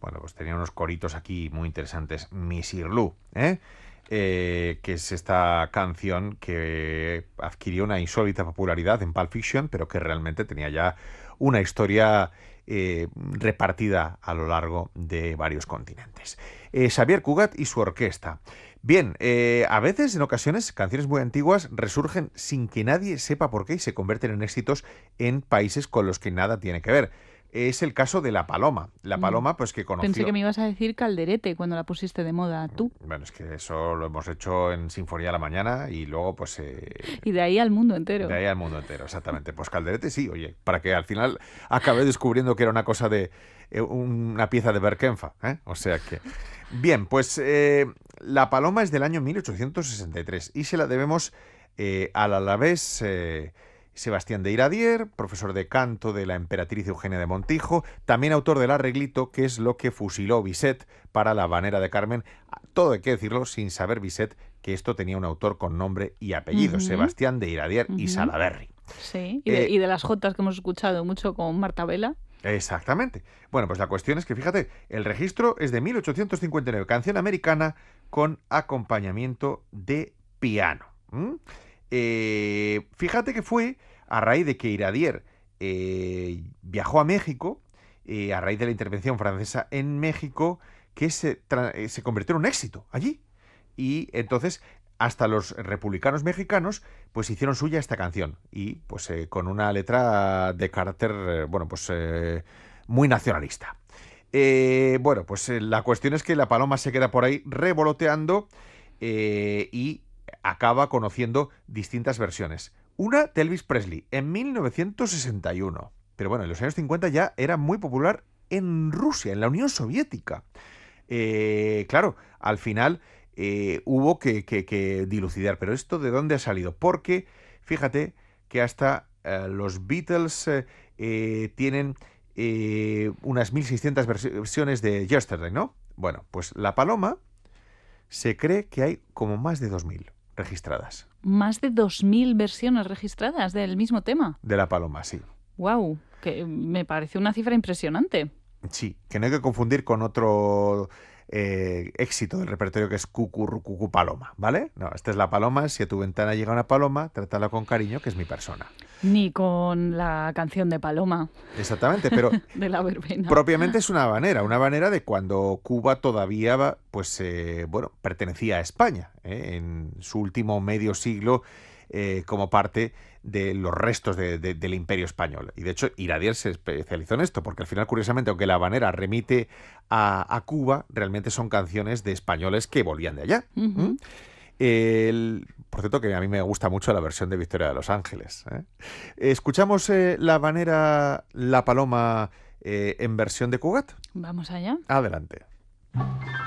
bueno, pues tenía unos coritos aquí muy interesantes. Misirlou, que es esta canción que adquirió una insólita popularidad en Pulp Fiction, pero que realmente tenía ya una historia repartida a lo largo de varios continentes. Xavier Cugat y su orquesta. Bien, a veces, en ocasiones, canciones muy antiguas resurgen sin que nadie sepa por qué y se convierten en éxitos en países con los que nada tiene que ver. Es el caso de La Paloma. La Paloma, pues que Pensé que conoció... me ibas a decir Calderete cuando la pusiste de moda tú. Bueno, es que eso lo hemos hecho en Sinfonía de la Mañana y luego, pues... Y de ahí al mundo de entero. ahí al mundo entero, exactamente. Pues Calderete sí, oye, para que al final acabé descubriendo que era una cosa de... una pieza de Berkenfa, ¿eh? O sea que... Bien, pues La Paloma es del año 1863 y se la debemos al alavés Sebastián de Iradier, profesor de canto de la emperatriz Eugenia de Montijo, también autor del arreglito, que es lo que fusiló Bizet para la Habanera de Carmen. Todo hay que decirlo sin saber Bizet que esto tenía un autor con nombre y apellido, Ujú, Sebastián de Iradier y ujú. Salaberry. Sí, Eh, y de las jotas que hemos escuchado mucho con Marta Vela. Exactamente. Bueno, pues la cuestión es que, fíjate, el registro es de 1859, canción americana con acompañamiento de piano. Fíjate que fue a raíz de que Iradier viajó a México, a raíz de la intervención francesa en México, que se convirtió en un éxito allí. Y entonces hasta los republicanos mexicanos pues hicieron suya esta canción y pues con una letra de carácter bueno pues muy nacionalista. Bueno, pues la cuestión es que la paloma se queda por ahí revoloteando y acaba conociendo distintas versiones. Una de Elvis Presley en 1961. Pero bueno, en los años 50 ya era muy popular en Rusia, en la Unión Soviética. Claro, al final hubo que dilucidar. Pero ¿esto de dónde ha salido? Porque fíjate que hasta los Beatles tienen unas 1600 versiones de Yesterday, ¿no? Bueno, pues La Paloma se cree que hay como más de 2000 registradas. Más de 2000 versiones registradas del mismo tema. De La Paloma, sí. ¡Wow! Que me parece una cifra impresionante. Sí, que no hay que confundir con otro éxito del repertorio que es Cucurrucucú Paloma, ¿vale? No, esta es La Paloma. Si a tu ventana llega una paloma, trátala con cariño, que es mi persona. Ni con la canción de Paloma Exactamente, pero de la verbena. propiamente es una habanera de cuando Cuba todavía, pues, bueno, pertenecía a España, en su último medio siglo, como parte de los restos del Imperio Español. Y de hecho, Iradier se especializó en esto, porque al final, curiosamente, aunque la habanera remite a Cuba, realmente son canciones de españoles que volvían de allá. Ujú. Por cierto, que a mí me gusta mucho la versión de Victoria de Los Ángeles. Escuchamos la habanera La Paloma en versión de Cugat. Vamos allá. Adelante.